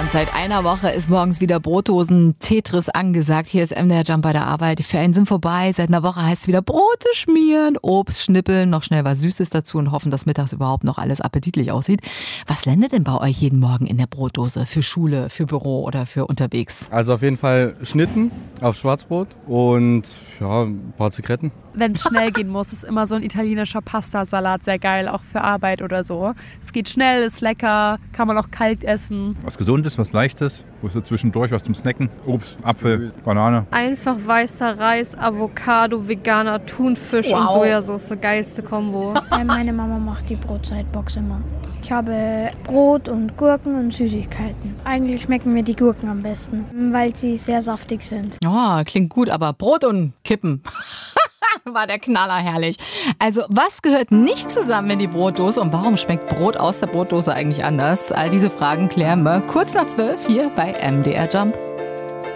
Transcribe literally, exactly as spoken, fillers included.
Deutschland. Seit einer Woche ist morgens wieder Brotdosen-Tetris angesagt. Hier ist M D R Jump bei der Arbeit. Die Ferien sind vorbei. Seit einer Woche heißt es wieder Brote schmieren, Obst schnippeln, noch schnell was Süßes dazu und hoffen, dass mittags überhaupt noch alles appetitlich aussieht. Was landet denn bei euch jeden Morgen in der Brotdose? Für Schule, für Büro oder für unterwegs? Also auf jeden Fall Schnitten auf Schwarzbrot und ja, ein paar Zigaretten. Wenn es schnell gehen muss, ist immer so ein italienischer Pastasalat sehr geil, auch für Arbeit oder so. Es geht schnell, ist lecker, kann man auch kalt essen. Was Gesundes, was Leichtes, wo so zwischendurch was zum Snacken. Obst, Apfel, Banane. Einfach weißer Reis, Avocado, veganer Thunfisch Wow. und Sojasauce, geilste Kombo. Ja, meine Mama macht die Brotzeitbox immer. Ich habe Brot und Gurken und Süßigkeiten. Eigentlich schmecken mir die Gurken am besten, weil sie sehr saftig sind. Oh, klingt gut, aber Brot und Kippen. War der Knaller herrlich. Also, was gehört nicht zusammen in die Brotdose und warum schmeckt Brot aus der Brotdose eigentlich anders? All diese Fragen klären wir kurz nach zwölf hier bei M D R Jump.